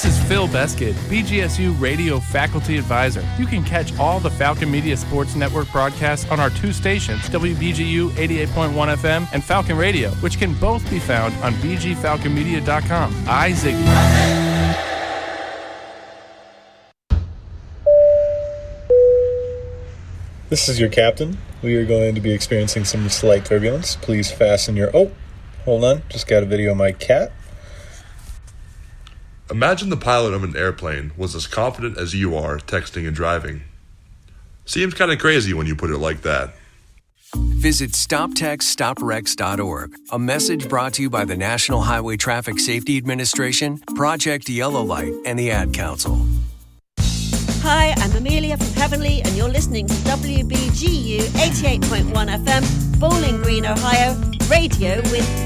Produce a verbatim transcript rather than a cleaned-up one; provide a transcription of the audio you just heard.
This is Phil Beskid, B G S U Radio Faculty Advisor. You can catch all the Falcon Media Sports Network broadcasts on our two stations, W B G U eighty-eight point one F M and Falcon Radio, which can both be found on b g falcon media dot com. I, Ziggy. This is your captain. We are going to be experiencing some slight turbulence. Please fasten your... Oh, hold on. Just got a video of my cat. Imagine the pilot of an airplane was as confident as you are texting and driving. Seems kind of crazy when you put it like that. Visit stop text stop wrecks dot org. A message brought to you by the National Highway Traffic Safety Administration, Project Yellow Light, and the Ad Council. Hi, I'm Amelia from Heavenly, and you're listening to W B G U eighty-eight point one F M, Bowling Green, Ohio, radio with